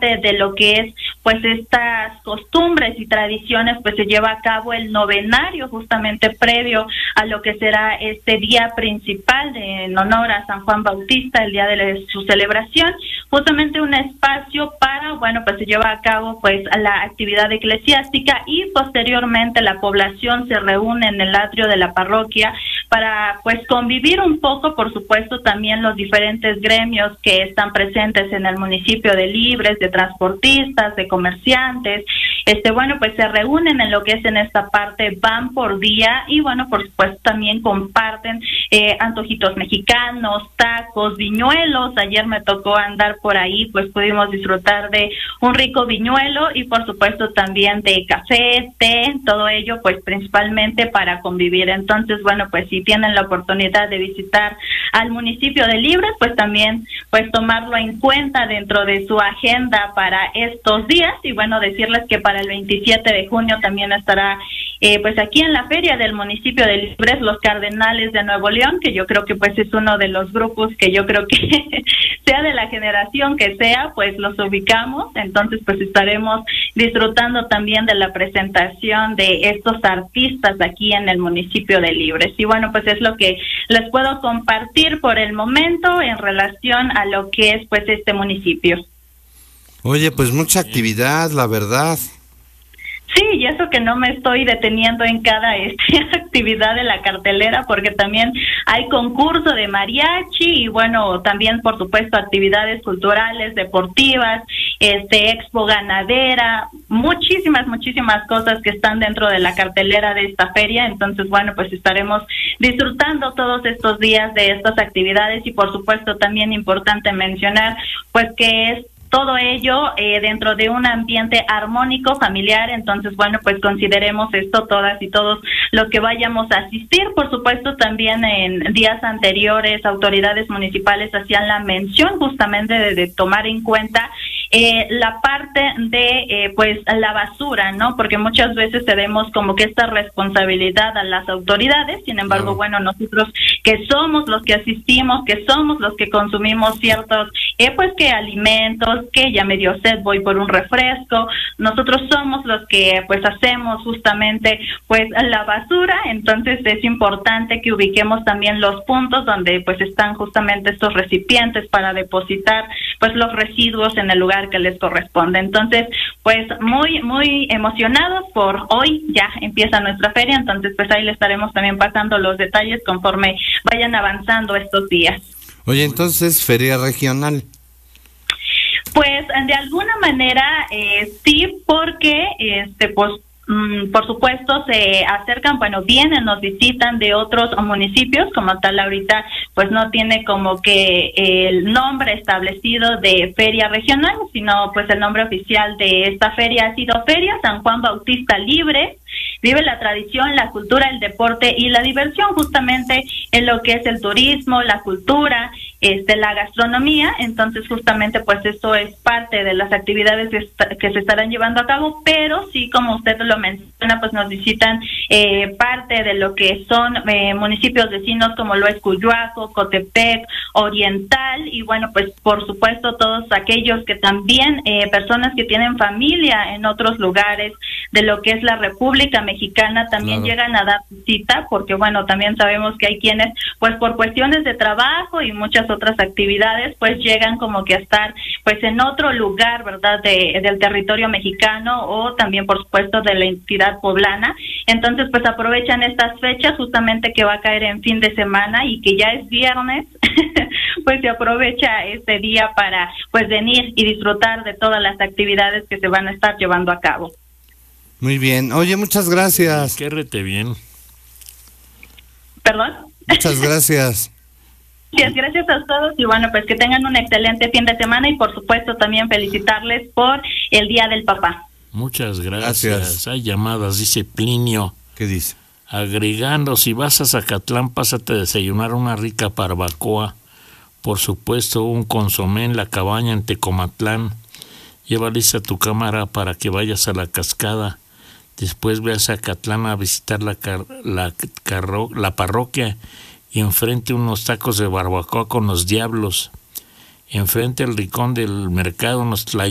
de lo que es pues estas costumbres y tradiciones, pues se lleva a cabo el novenario justamente previo a lo que será este día principal en honor a San Juan Bautista, el día de su celebración, justamente un espacio para, bueno, pues se lleva a cabo pues la actividad eclesiástica y posteriormente la población se reúne en el atrio de la parroquia para pues convivir un poco, por supuesto también los diferentes gremios que están presentes en el municipio de libres, de transportistas, de comerciantes, bueno, pues se reúnen en lo que es en esta parte, van por día y bueno, por supuesto también comparten antojitos mexicanos, tacos, viñuelos. Ayer me tocó andar por ahí, pues pudimos disfrutar de un rico viñuelo y por supuesto también de café, té, todo ello pues principalmente para convivir. Entonces, bueno, pues si tienen la oportunidad de visitar al municipio de Libres, pues también pues tomarlo en cuenta dentro de su agenda para estos días y bueno, decirles que para el 27 de junio también estará pues aquí en la feria del municipio de Libres los Cardenales de Nuevo León, que yo creo que pues es uno de los grupos que yo creo que sea de la generación que sea, pues los ubicamos. Entonces pues estaremos disfrutando también de la presentación de estos artistas aquí en el municipio de Libres. Y bueno, pues es lo que les puedo compartir por el momento en relación a lo que es pues este municipio. Oye, pues mucha actividad, la verdad. Sí, y eso que no me estoy deteniendo en cada actividad de la cartelera, porque también hay concurso de mariachi y bueno, también por supuesto actividades culturales, deportivas, expo ganadera, muchísimas cosas que están dentro de la cartelera de esta feria. Entonces, bueno, pues estaremos disfrutando todos estos días de estas actividades y por supuesto también importante mencionar pues que es todo ello dentro de un ambiente armónico, familiar. Entonces, bueno, pues consideremos esto todas y todos los que vayamos a asistir. Por supuesto, también en días anteriores, autoridades municipales hacían la mención justamente de tomar en cuenta la parte de pues la basura, ¿no? Porque muchas veces tenemos como que esta responsabilidad a las autoridades. Sin embargo, bueno, nosotros que somos los que asistimos, que somos los que consumimos ciertos pues que alimentos, que ya me dio sed, voy por un refresco, nosotros somos los que pues hacemos justamente pues la basura. Entonces es importante que ubiquemos también los puntos donde pues están justamente estos recipientes para depositar pues los residuos en el lugar que les corresponde. Entonces pues muy emocionados por hoy, ya empieza nuestra feria, entonces pues ahí le estaremos también pasando los detalles conforme vayan avanzando estos días. Oye, entonces, feria regional. Pues de alguna manera sí, porque pues por supuesto se acercan, bueno, vienen, nos visitan de otros municipios, como tal ahorita pues no tiene como que el nombre establecido de feria regional, sino pues el nombre oficial de esta feria ha sido Feria San Juan Bautista Libre. Vive la tradición, la cultura, el deporte y la diversión, justamente en lo que es el turismo, la cultura, la gastronomía. Entonces justamente pues esto es parte de las actividades que se estarán llevando a cabo, pero sí, como usted lo menciona, pues nos visitan parte de lo que son municipios vecinos como lo es Cuyoaco, Cotepec, Oriental y bueno, pues por supuesto todos aquellos que también personas que tienen familia en otros lugares de lo que es la República Mexicana también llegan a dar cita, porque bueno, también sabemos que hay quienes pues por cuestiones de trabajo y muchas otras actividades pues llegan como que a estar pues en otro lugar, ¿verdad?, del territorio mexicano o también por supuesto de la entidad poblana. Entonces pues aprovechan estas fechas justamente que va a caer en fin de semana y que ya es viernes, pues se aprovecha este día para pues venir y disfrutar de todas las actividades que se van a estar llevando a cabo. Muy bien. Oye, muchas gracias. Quérrete bien. ¿Perdón? Muchas gracias. Gracias a todos y bueno, pues que tengan un excelente fin de semana y por supuesto también felicitarles por el Día del Papá. Muchas gracias. Hay llamadas, dice Plinio. ¿Qué dice? Agregando, si vas a Zacatlán, pásate a desayunar una rica barbacoa. Por supuesto, un consomé en la cabaña en Tecomatlán. Lleva lista tu cámara para que vayas a la cascada. Después ve a Zacatlán a visitar la parroquia y enfrente unos tacos de barbacoa con los diablos. Enfrente al rincón del mercado unos